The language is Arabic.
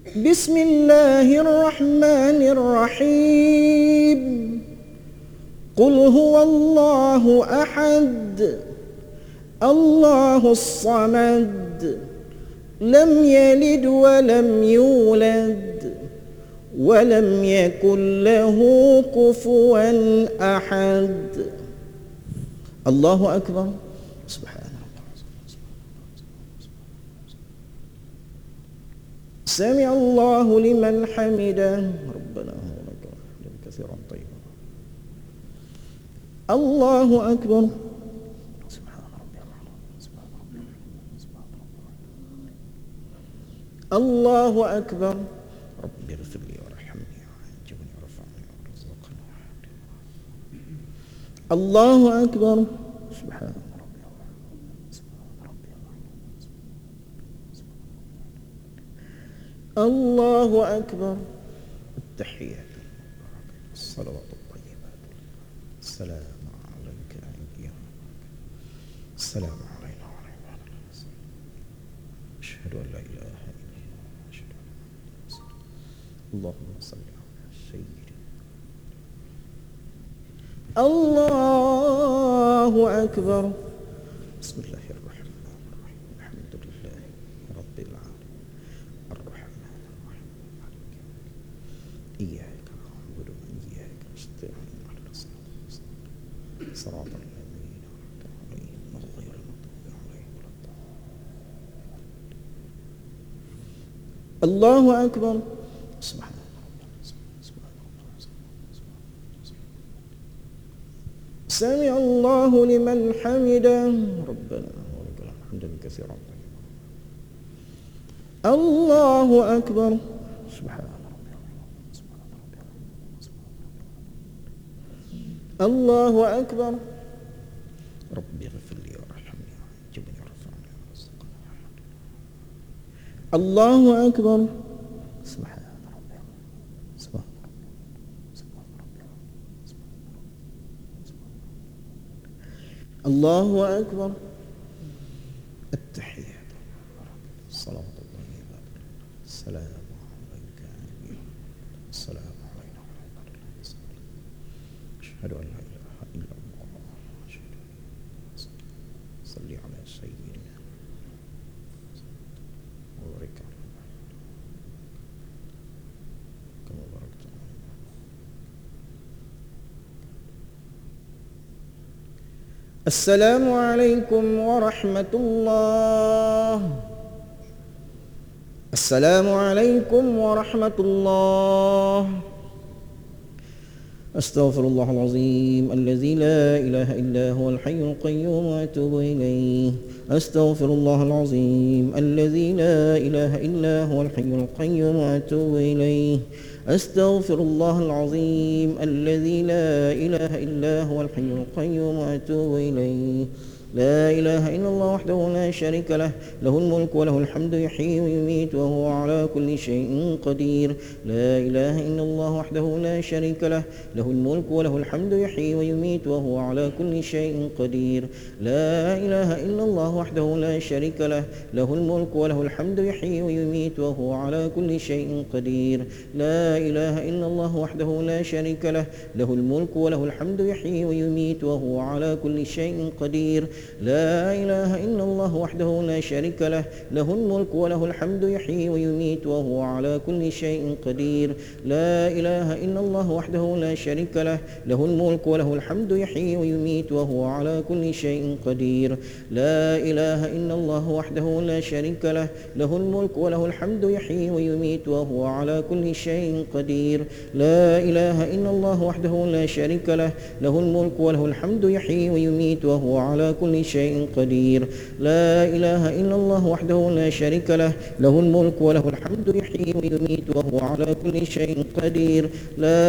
بسم الله الرحمن الرحيم. قل هو الله أحد الله الصمد لم يلد ولم يولد ولم يكن له كفوا أحد. الله أكبر. سبحان الله. سمع الله لمن حمده. ربنا ولك الحمد كثيرا طيبا. الله أكبر. سبحان ربي العظيم. سبحان ربي العظيم. سبحان ربي العظيم. الله أكبر. ربي اغفر لي وارحمني وعجبني ورفعني وارزقني. الله أكبر. سبحان ربي العظيم. سبحان ربي العظيم. الله أكبر. التحيات الصلوات الطيبات السلام عليك أيها السلام علينا وعلى عباد الله. أشهد أن لا إله إلا الله. أشهد أن محمدا رسول الله. اللهم صل على سيدنا. الله أكبر. بسم الله الرحمن الرحيم. الحمد لله رب العالمين الرحمن الرحيم مالك يوم الدين. إياك نعبد وإياك نستعين اهدنا الصراط المستقيم صراط الذين أنعمت عليهم غير المغضوب عليهم ولا الضالين. الله أكبر. سبحان الله. سمع الله لمن حمده. ربنا ولك الحمد كثيرا طيبا. الله أكبر. سبحان ربي العظيم. سبحان ربي العظيم. سبحان ربي العظيم. الله أكبر. ربي اغفر لي وارحمني وعجبني ورفعني ورزقني. الله أكبر. سبحان ربي العظيم. سبحان ربي العظيم. الله أكبر. التحيات الصلاة الطيبات السلام عليك السلام علينا وعلى عباد الله الصالحين. أشهد أن لا إله إلا الله. أشهد أن صل على سيدنا وبارك على كما باركت على. السلام عليكم ورحمة الله. السلام عليكم ورحمة الله. أستغفر الله العظيم الذي لا إله إلا هو الحي القيوم وأتوب إليه. أستغفر الله العظيم الذي لا إله إلا هو الحي القيوم وأتوب إليه. أستغفر الله العظيم الذي لا إله إلا هو الحي القيوم وأتوب إليه. لا إله إلا الله وحده لا شريك له له الملك وله الحمد يحيي ويميت وهو على كل شيء قدير. لا إله إلا الله وحده لا شريك له له الملك وله الحمد يحيي ويميت وهو على كل شيء قدير. لا إله إلا الله وحده لا شريك له له الملك وله الحمد يحيي ويميت وهو على كل شيء قدير. لا إله إلا الله وحده لا شريك له له الملك وله الحمد يحيي ويميت وهو على كل شيء قدير. لا إله إلا الله وحده لا شريك له له الملك وله الحمد يحيي ويميت وهو على كل شيء قدير. لا إله إلا الله وحده لا شريك له له الملك وله الحمد يحيي ويميت وهو على كل شيء قدير. لا إله إلا الله وحده لا شريك له له الملك وله الحمد يحيي ويميت وهو على كل شيء قدير. لا إله إلا الله وحده لا شريك له له الملك وله الحمد يحيي ويميت وهو على كل شيء قدير. لا إله إلا الله وحده لا شريك له له الملك وله الحمد يحيي ويميت وهو على كل شيء قدير. لا